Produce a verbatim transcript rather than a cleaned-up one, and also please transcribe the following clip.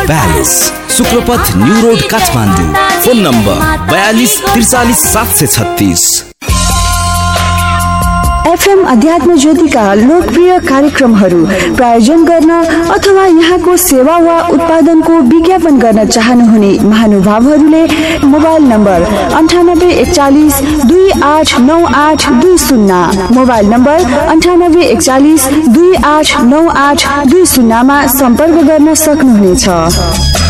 Palace, शुक्रपथ new road Kathmandu. Phone number बयालीस त्रिचालीस सात सय छत्तीस। एफएम अध्यात्म ज्योतिका लोकप्रिय कार्यक्रमहरू प्रायोजन गर्न अथवा यहाँको सेवा वा उत्पादनको विज्ञापन गर्न चाहनुहुने महानुभावहरूले मोबाइल नम्बर अन्ठानब्बे एकचालिस दुई आठ नौ आठ दुई शून्य मोबाइल नम्बर अन्ठानब्बे एकचालिस दुई आठ नौ आठ दुई शून्यमा सम्पर्क गर्न सक्नुहुनेछ।